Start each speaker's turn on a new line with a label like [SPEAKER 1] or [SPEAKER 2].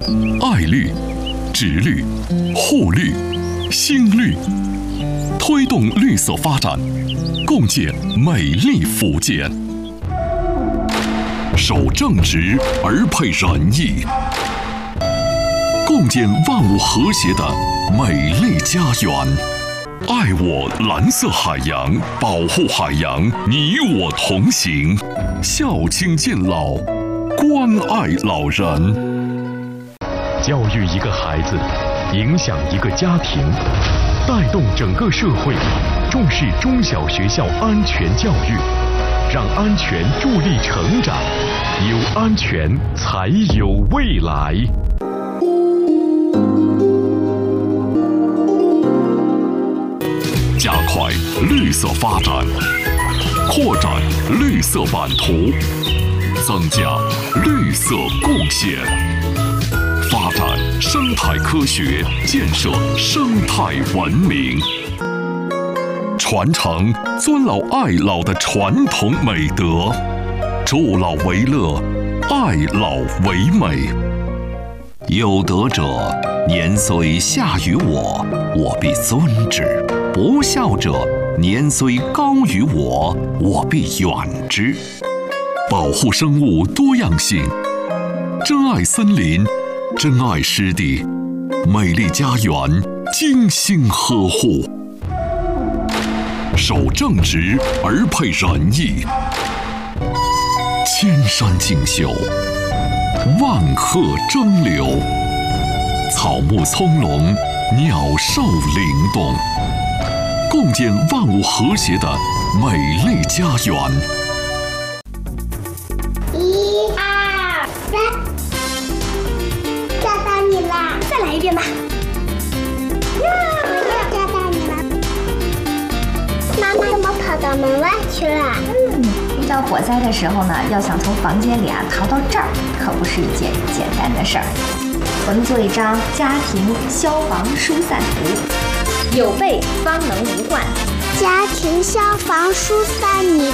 [SPEAKER 1] 爱绿、植绿、护绿、新绿，推动绿色发展，共建美丽福建。守正直而配仁义，共建万物和谐的美丽家园。爱我蓝色海洋，保护海洋，你我同行。孝亲敬老，关爱老人。
[SPEAKER 2] 教育一个孩子，影响一个家庭，带动整个社会，重视中小学校安全教育，让安全助力成长，有安全才有未来。
[SPEAKER 1] 加快绿色发展，扩展绿色版图，增加绿色贡献，发展生态科学，建设生态文明，传承尊老爱老的传统美德，助老为乐，爱老为美。有德者，年虽下于我，我必尊之；不孝者，年虽高于我，我必远之。保护生物多样性，珍爱森林，珍爱湿地，美丽家园精心呵护。守正直而配仁义，千山竞秀，万壑争流，草木葱茏，鸟兽灵动，共建万物和谐的美丽家园。
[SPEAKER 3] 1、2、3，抓到你啦！再来一遍吧。抓到你了。妈妈怎么跑到门外去了？
[SPEAKER 4] 遇到火灾的时候呢，要想从房间里逃到这儿，可不是一件简单的事儿。我们做一张家庭消防疏散图，有备方能无患。
[SPEAKER 3] 家庭消防疏散，你